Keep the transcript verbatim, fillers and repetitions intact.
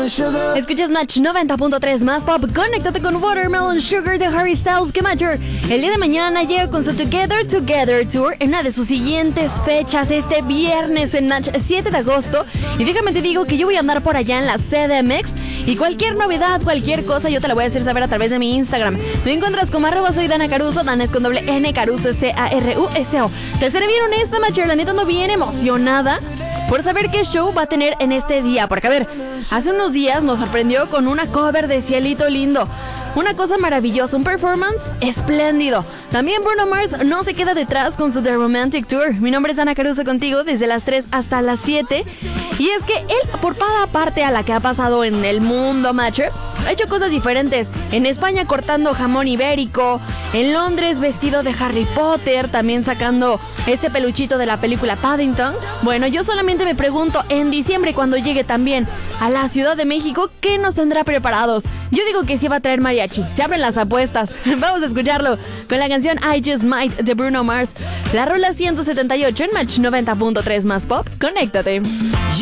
Escuchas Match noventa punto tres más pop. Conéctate con Watermelon Sugar de Harry Styles, que Mayor el día de mañana llega con su Together Together Tour en una de sus siguientes fechas, este viernes en Match siete de agosto. Y déjame te digo que yo voy a andar por allá en la C D M X y cualquier novedad, cualquier cosa yo te la voy a hacer saber a través de mi Instagram. Me encuentras como arroba soy Dana Caruso, Dana es con doble N Caruso, C A R U S O. Te seré bien honesta, Matcher, la neta ando bien emocionada por saber qué show va a tener en este día. Porque a ver, hace unos días nos sorprendió con una cover de Cielito Lindo. Una cosa maravillosa, un performance espléndido. También Bruno Mars no se queda detrás con su The Romantic Tour. Mi nombre es Dana Caruso contigo desde las tres hasta las siete. Y es que él, por cada parte a la que ha pasado en el mundo, Matcher, ha hecho cosas diferentes. En España cortando jamón ibérico, en Londres vestido de Harry Potter, también sacando este peluchito de la película Paddington. Bueno, yo solamente me pregunto, en diciembre cuando llegue también a la Ciudad de México, ¿qué nos tendrá preparados? Yo digo que sí va a traer mariachi. Se abren las apuestas. Vamos a escucharlo con la canción I Just Might de Bruno Mars. La rola ciento setenta y ocho en Match noventa punto tres más pop. Conéctate.